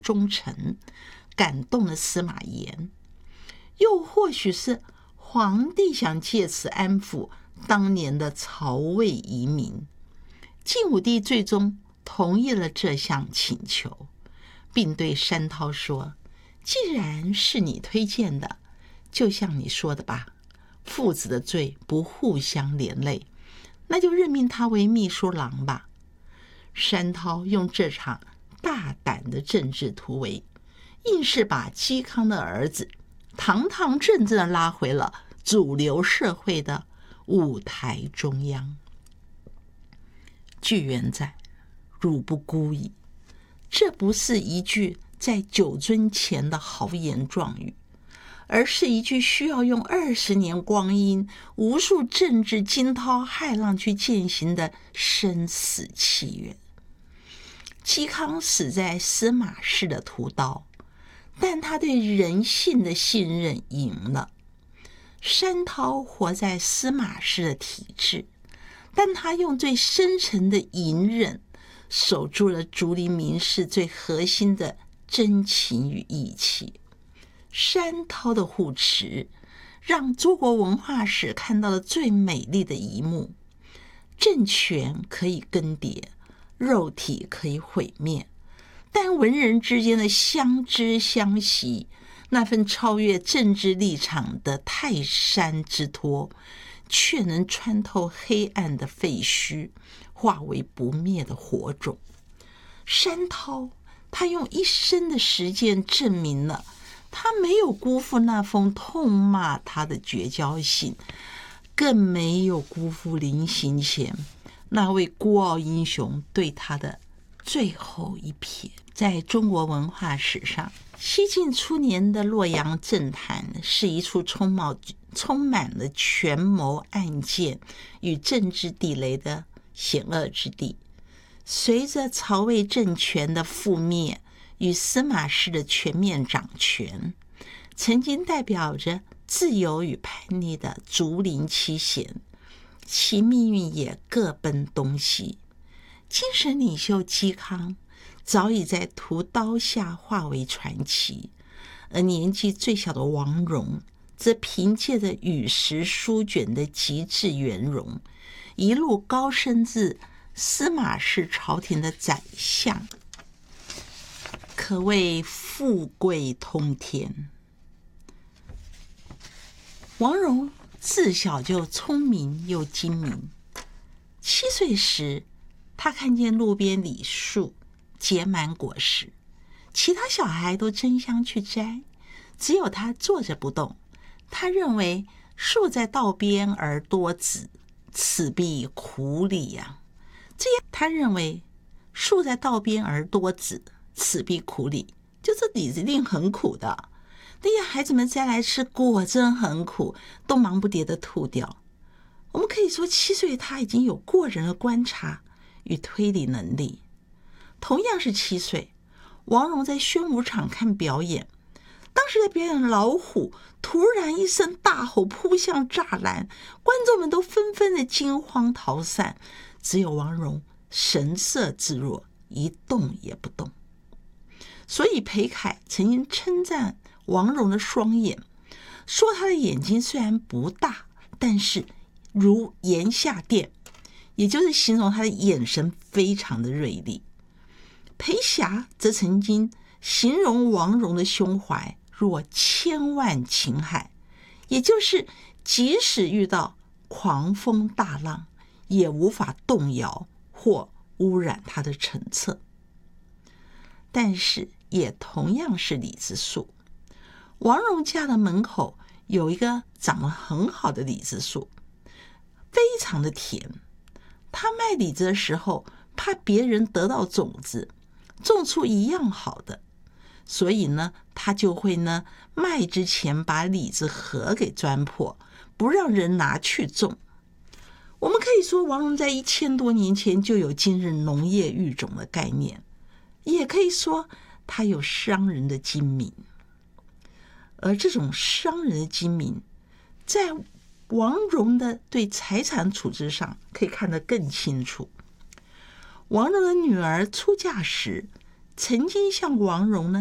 忠臣，感动了司马炎。又或许是皇帝想借此安抚当年的曹魏遗民，晋武帝最终同意了这项请求，并对山涛说：既然是你推荐的，就像你说的吧，父子的罪不互相连累，那就任命他为秘书郎吧。山涛用这场大胆的政治突围，硬是把嵇康的儿子堂堂正正地拉回了主流社会的舞台中央。巨源在，汝不孤矣。这不是一句在酒樽前的豪言壮语，而是一句需要用20年光阴、无数政治惊涛骇浪去践行的生死契约。嵇康死在司马氏的屠刀，但他对人性的信任赢了。山涛活在司马氏的体制，但他用最深沉的隐忍守住了竹林名士最核心的真情与义气。山涛的护持让中国文化史看到了最美丽的一幕：政权可以更迭，肉体可以毁灭，但文人之间的相知相惜，那份超越政治立场的泰山之托，却能穿透黑暗的废墟，化为不灭的火种。山涛他用一生的实践证明了他没有辜负那封痛骂他的绝交信，更没有辜负临行前那位孤傲英雄对他的最后一瞥。在中国文化史上，西晋初年的洛阳政坛是一处充满了权谋暗箭与政治地雷的险恶之地。随着曹魏政权的覆灭与司马氏的全面掌权，曾经代表着自由与叛逆的竹林七贤，其命运也各奔东西。精神领袖嵇康早已在屠刀下化为传奇，而年纪最小的王戎则凭借着与时书卷的极致圆融，一路高升至司马氏朝廷的宰相，可谓富贵通天。王戎自小就聪明又精明，7岁时他看见路边李树结满果实，其他小孩都争相去摘，只有他坐着不动。他认为树在道边而多子，此必苦理呀。这样他认为树在道边而多子，此必苦理，就这李子一定很苦的，那些孩子们摘来吃，果真很苦，都忙不迭地吐掉。我们可以说7岁他已经有过人的观察与推理能力。同样是7岁，王戎在宣武场看表演，当时在表演老虎突然一声大吼扑向栅栏，观众们都纷纷的惊慌逃散，只有王戎神色自若，一动也不动。所以裴楷曾经称赞王戎的双眼，说他的眼睛虽然不大，但是如炎下电，也就是形容他的眼神非常的锐利。裴霞则曾经形容王戎的胸怀若千万秦海，也就是即使遇到狂风大浪，也无法动摇或污染他的澄澈。但是也同样是李子树，王戎家的门口有一个长得很好的李子树，非常的甜。他卖李子的时候，怕别人得到种子种出一样好的，所以呢，他就会呢卖之前把李子核给钻破，不让人拿去种。我们可以说王戎在1000多年前就有今日农业育种的概念，也可以说他有商人的精明。而这种商人的精明，在王戎的对财产处置上可以看得更清楚。王戎的女儿出嫁时， 曾经向王戎呢